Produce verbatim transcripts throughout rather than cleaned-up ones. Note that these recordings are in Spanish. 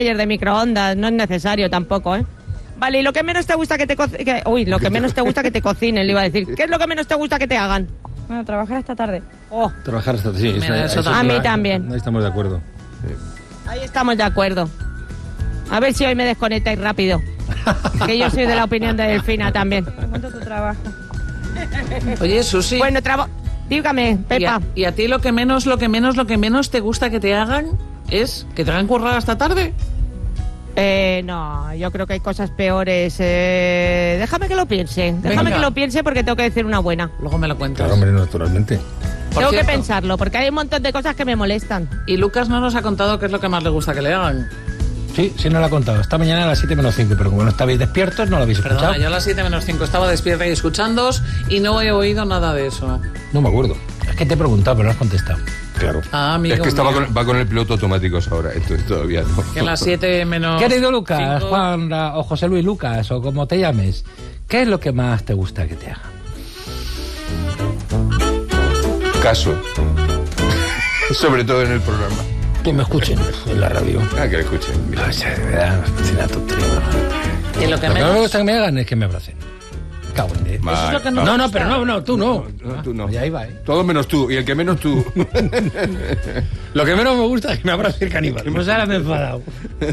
de microondas, no es necesario tampoco, ¿eh? Vale, y lo que menos te gusta que te co que, uy, lo que menos te gusta que te cocinen, le iba a decir. ¿Qué es lo que menos te gusta que te hagan? Bueno, trabajar esta tarde. Oh. Trabajar esta tarde, sí. Mira, eso eso a mí también. Ahí estamos de acuerdo. Sí. Ahí estamos de acuerdo. A ver si hoy me desconectáis rápido. Que yo soy de la opinión de Delfina también. ¿Cuánto tu trabajo? Oye, Susi. Bueno, trabajo. Dígame, Pepa. ¿Y a, ¿Y a ti lo que menos, lo que menos, lo que menos te gusta que te hagan es que te hagan currar hasta tarde? Eh, no, yo creo que hay cosas peores. Eh, déjame que lo piense. Déjame Venga. que lo piense porque tengo que decir una buena. Luego me lo cuentas. Claro, hombre, naturalmente. Por Tengo cierto, que pensarlo porque hay un montón de cosas que me molestan. Y Lucas no nos ha contado qué es lo que más le gusta que le hagan. Sí, sí, no lo ha contado. Esta mañana a las siete menos cinco, pero como no estabais despiertos, no lo habéis escuchado. Perdona, yo a las siete menos cinco estaba despierta y escuchándoos y no he oído nada de eso. No me acuerdo. Es que te he preguntado, pero no has contestado. Claro. Ah, amigo es que estaba mío. con, va con el piloto automáticos ahora, entonces todavía no. Que a las siete menos Querido Lucas, cinco... Juan Ra- o José Luis Lucas, o como te llames, ¿qué es lo que más te gusta que te hagan? Caso. Sobre todo en el programa. Que me escuchen en la radio. Ah, que le escuchen. Mira. O sea, de verdad, es una tontería. Que lo que Lo que no me menos... gusta que me hagan es que me abracen. Cago en diez. Va, Eso es lo que no No, me no, gusta. pero no, no, tú no. No, tú no. Ya iba, ¿eh? Todo menos tú, y el que menos tú. Lo que menos me gusta es que me abrace el caníbal. Pues ahora me he enfadado.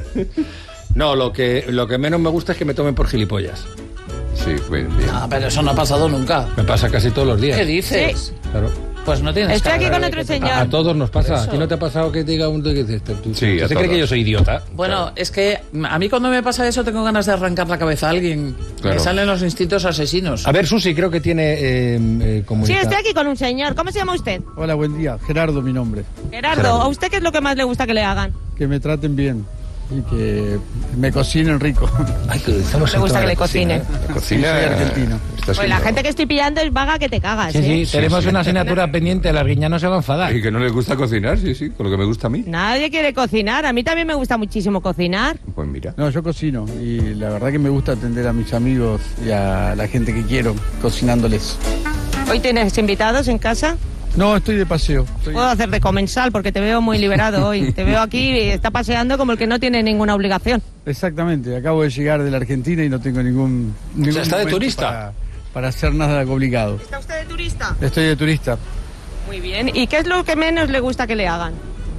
No, lo que, lo que menos me gusta es que me tomen por gilipollas. Sí, bien, bien. Ah, pero eso no ha pasado nunca. Me pasa casi todos los días. ¿Qué dices? Claro. Pues no tienes Estoy cara aquí de con que otro te señor. A, a todos nos pasa. Eso. ¿A ti no te ha pasado que te diga un... que te- tú- Sí, ¿Se a cree todos. que yo soy idiota? Bueno, Claro. es que a mí cuando me pasa eso tengo ganas de arrancar la cabeza a alguien. Claro. Me salen los instintos asesinos. A ver, Susi, creo que tiene eh, eh, Sí, comunica- estoy aquí con un señor. ¿Cómo se llama usted? Hola, buen día. Gerardo, mi nombre. Gerardo. ¿A usted qué es lo que más le gusta que le hagan? Que me traten bien y que me cocinen rico. Ay, que estamos Le en gusta toda que la le cocinen. La cocina. soy argentino. está Pues la siendo- gente que estoy pillando es vaga que te cagas, Sí, ¿eh? sí, tenemos sí. una asignatura pendiente, la Arguiñano se va a enfadar. Y que no le gusta cocinar, sí, sí, con lo que me gusta a mí. Nadie quiere cocinar. A mí también me gusta muchísimo cocinar. Pues mira. No, yo cocino y la verdad que me gusta atender a mis amigos y a la gente que quiero cocinándoles. ¿Hoy tienes invitados en casa? No, estoy de paseo. Estoy- Puedo hacer de comensal porque te veo muy liberado hoy. Te veo aquí y está paseando como el que no tiene ninguna obligación. Exactamente, acabo de llegar de la Argentina y no tengo ningún... ningún sea, está de momento turista. Para, para hacer nada complicado. ¿Está usted de turista? Estoy de turista. Muy bien. ¿Y qué es lo que menos le gusta que le hagan?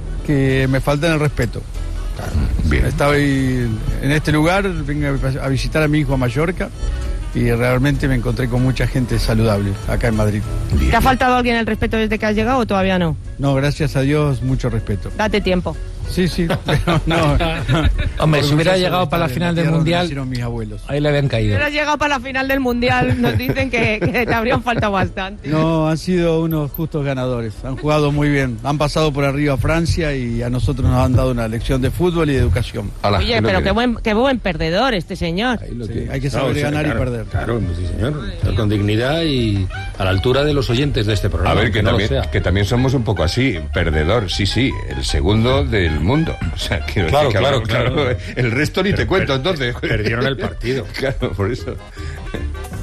Que me faltan el respeto. Bien. Estoy en este lugar, vengo a visitar a mi hijo a Mallorca y realmente me encontré con mucha gente saludable acá en Madrid. ¿Te ha faltado alguien el respeto desde que has llegado o todavía no? No, gracias a Dios, mucho respeto. Date tiempo. Sí, sí, pero no. Hombre, si hubiera Orgulloso llegado de para la estar en final del tierra donde Mundial, nacieron mis abuelos. ahí le habían Si caído. hubieras llegado para la final del Mundial, nos dicen que, que te habrían faltado bastante. No, han sido unos justos ganadores. Han jugado muy bien. Han pasado por arriba a Francia y a nosotros nos han dado una lección de fútbol y de educación. Ala, Oye, es lo pero que- qué buen, qué buen perdedor este señor. Ahí lo Sí, tiene. hay que saber ganar y claro, perder. Claro, sí, señor. Con dignidad y a la altura de los oyentes de este programa. A ver, que, no lo también, sea. que también somos un poco así, perdedor, sí, sí, el segundo del mundo. O sea, quiero Claro, decir que claro, habrá- claro. El resto ni te cuento, entonces. Perdieron el partido. Claro, por eso.